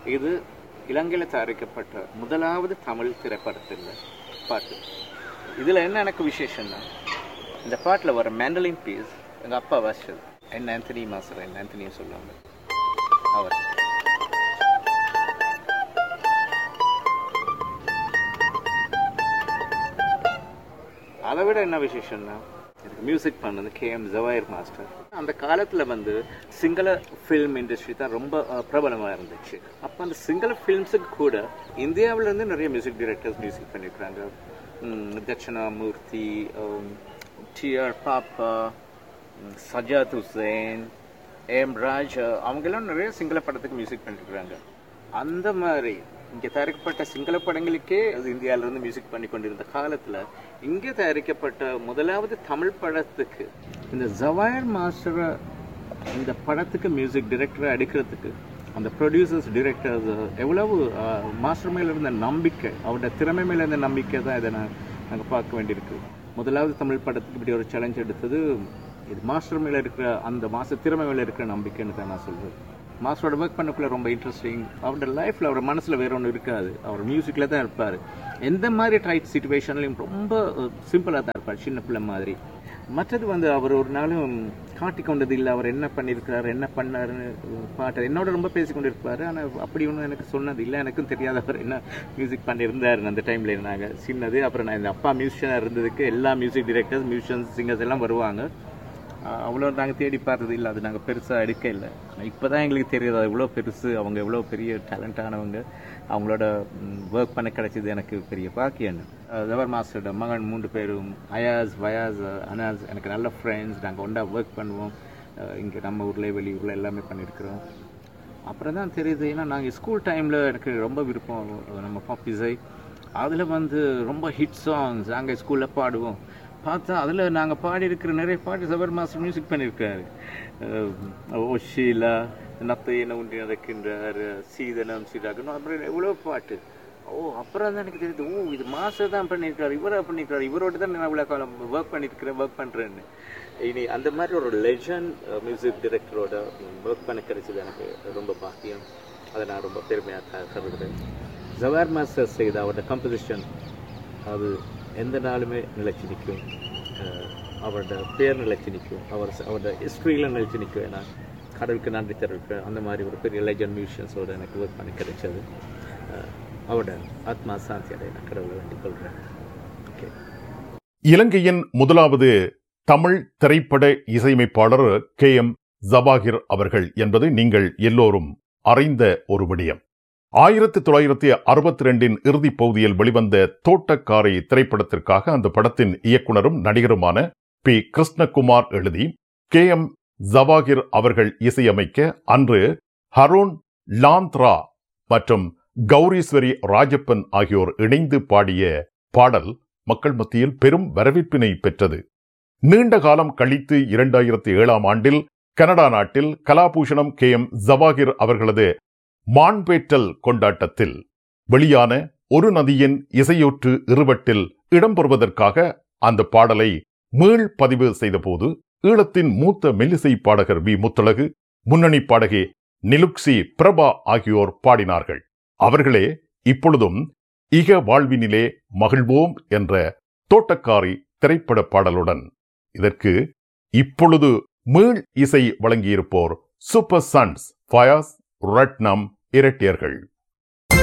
இது இலங்கையில் தயாரிக்கப்பட்ட முதலாவது தமிழ் திரைப்படத்தில் பாட்டு. இதில் என்ன எனக்கு விசேஷம்னா, இந்த பாட்டில் வர மேண்டலின் பீஸ் எங்கள் அப்பா வாசிச்சது. என் ஆந்தனி மாஸ்டர், என் ஆந்தனியும் சொல்லுவாங்க அவர். அதை விட என்ன விசேஷம்னா, எனக்கு மியூசிக் பண்ணது KM ஜவாஹிர் மாஸ்டர். அந்த காலத்தில் சிங்கள ஃபில்ம் இண்டஸ்ட்ரி தான் ரொம்ப பிரபலமாக இருந்துச்சு. அப்போ அந்த சிங்கள ஃபில்ம்ஸுக்கு கூட இந்தியாவிலேருந்து நிறைய மியூசிக் டைரக்டர்ஸ் மியூசிக் பண்ணியிருக்கிறாங்க. தட்சிணாமூர்த்தி, TR பாப்பா, சஜாத் ஹுசேன், AM ராஜா, அவங்கெல்லாம் நிறைய சிங்கள படத்துக்கு மியூசிக் பண்ணியிருக்கிறாங்க. அந்த மாதிரி இங்கே தயாரிக்கப்பட்ட சிங்கள படங்களுக்கே அது இந்தியாவிலேருந்து மியூசிக் பண்ணி கொண்டிருந்த காலத்தில் இங்கே தயாரிக்கப்பட்ட முதலாவது தமிழ் படத்துக்கு இந்த ஜவாஹிர் மாஸ்டரை இந்த படத்துக்கு மியூசிக் டைரக்டரை எடுக்கிறதுக்கு அந்த ப்ரொடியூசர்ஸ், டிரெக்டர்ஸ் எவ்வளவு மாஸ்டர் மேலே இருந்த நம்பிக்கை, அவரோட திறமை மேலே இருந்த நம்பிக்கை தான் இதை நாங்கள் பார்க்க வேண்டியிருக்கு. முதலாவது தமிழ் படத்துக்கு இப்படி ஒரு சேலஞ்ச் எடுத்தது இது மாஸ்டர் மேலே இருக்கிற அந்த மாஸ்டர் திறமை மேலே இருக்கிற நம்பிக்கைன்னு தான் நான் சொல்வேன். மாஸ்டரோட ஒர்க் பண்ணக்குள்ள ரொம்ப இன்ட்ரெஸ்டிங். அவரோட லைஃப்பில் அவர் மனசில் வேற ஒன்று இருக்காது, அவர் மியூசிக்கில் தான் இருப்பார். எந்த மாதிரி டைட் சிச்சுவேஷன்லையும் ரொம்ப சிம்பிளாக தான் இருப்பார், சின்ன பிள்ளை மாதிரி. மற்றது அவர் ஒரு நாளும் காட்டி கொண்டது இல்லை, அவர் என்ன பண்ணியிருக்கிறார், என்ன பண்ணாருன்னு பாட்டு என்னோட ரொம்ப பேசி கொண்டு இருப்பார். ஆனால் அப்படி ஒன்றும் எனக்கு சொன்னது இல்லை, எனக்கும் தெரியாத அவர் என்ன மியூசிக் பண்ணியிருந்தார் அந்த டைமில். நாங்கள் சின்னது. அப்புறம் நான் இந்த அப்பா மியூசிஷியனாக இருந்ததுக்கு எல்லா மியூசிக் டிரெக்டர்ஸ், மியூசிஷியன்ஸ், சிங்கர்ஸ் எல்லாம் வருவாங்க. அவ்வளோ நாங்கள் தேடி பார்த்தது இல்லை, அது நாங்கள் பெருசாக எடுக்க இல்லை. ஆனால் இப்போ தான் எங்களுக்கு தெரியுது அது எவ்வளோ பெருசு, அவங்க எவ்வளோ பெரிய டேலண்டானவங்க, அவங்களோட ஒர்க் பண்ண கிடைச்சது எனக்கு பெரிய பாக்கியம். ஜவாஹர் மாஸ்டரோட மகன் 3 பேரும், அயாஸ், வயாஸ், அனாஸ், எனக்கு நல்ல ஃப்ரெண்ட்ஸ். நாங்கள் ஒன்றா ஒர்க் பண்ணுவோம். இங்கே நம்ம ஊரில் வெளியூரில் எல்லாமே பண்ணியிருக்கிறோம். அப்புறம் தான் தெரியுது, ஏன்னா நாங்கள் ஸ்கூல் டைமில் எனக்கு ரொம்ப விருப்பம் நம்ம பாப் இசை. அதில் ரொம்ப ஹிட் சாங்ஸ் நாங்கள் ஸ்கூலில் பாடுவோம். பார்த்தா அதில் நாங்கள் பாடியிருக்கிற நிறைய பாட்டு ஜவாஹர் மாஸ்டர் மியூசிக் பண்ணியிருக்காரு. ஓ ஷீலா, நத்தையனை உண்டி நடக்கின்றார், சீதனம் சீதாகணும், அப்புறம் எவ்வளோ பாட்டு. அப்புறம் தான் எனக்கு தெரியுது, இது மாஸ்டர் தான் பண்ணியிருக்காரு, இவராக பண்ணியிருக்காரு, இவரோட தான் நான் இவ்வளோ காலம் ஒர்க் பண்ணுறேன்னு. இனி அந்த மாதிரி ஒரு லெஜண்ட் மியூசிக் டைரக்டரோட ஒர்க் பண்ண கிடைச்சது எனக்கு ரொம்ப பாக்கியம். அதை நான் ரொம்ப பெருமையாக கருதுகிறேன். ஜவாஹர் மாஸ்டர் செய்த அவரோட கம்போசிஷன் அது எந்த நாளுமே நிலைச்சி நிற்கும். அவரோட பேர் நிலைச்சி நிற்கும், அவரோட ஹிஸ்ட்ரியில் நிலைச்சி நிற்கும். ஏன்னா கடவுளுக்கு நன்றி தெரிவிப்பேன். அந்த மாதிரி ஒரு பெரிய லெஜண்ட் மியூசிஷியன்ஸோடு எனக்கு ஒர்க் பண்ணி கிடைச்சது. அவரோட ஆத்மா சாந்தி அடைய நான் கடவுளை வேண்டிக் கொள்கிறேன். ஓகே. இலங்கையின் முதலாவது தமிழ் திரைப்பட இசையமைப்பாளர் KM ஜவாஹிர் அவர்கள் என்பது நீங்கள் எல்லோரும் அறிந்த ஒரு விடயம். 1962 இறுதிப் பகுதியில் வெளிவந்த தோட்டக்காரை திரைப்படத்திற்காக அந்த படத்தின் இயக்குனரும் நடிகருமான P. கிருஷ்ணகுமார் எழுதி KM ஜவாஹிர் அவர்கள் இசையமைக்க அன்று ஹரோன் லாந்த்ரா மற்றும் கௌரீஸ்வரி ராஜப்பன் ஆகியோர் இணைந்து பாடிய பாடல் மக்கள் மத்தியில் பெரும் வரவேற்பினை பெற்றது. நீண்ட காலம் கழித்து 2007ஆம் ஆண்டில் கனடா நாட்டில் கலாபூஷணம் KM ஜவாஹிர் அவர்களது மான்பேட்டல் கொண்டாட்டத்தில் வெளியான ஒரு நதியின் இசையொற்று இருவட்டில் இடம்பெறுவதற்காக அந்த பாடலை மீள் பதிவு செய்தபோது ஈழத்தின் மூத்த மெல்லிசை பாடகர் V. முத்தழகு, முன்னணி பாடகி நிலுக்சி பிரபா ஆகியோர் பாடினார்கள். அவர்களே இப்பொழுதும் இக வாழ்வினிலே மகிழ்வோம் என்ற தோட்டக்காரி திரைப்பட பாடலுடன் இதற்கு இப்பொழுது மீள் இசை வழங்கியிருப்போர் சூப்பர் சன்ஸ், ஃபயாஸ், ரட்னம் இரட்டியர்கள்.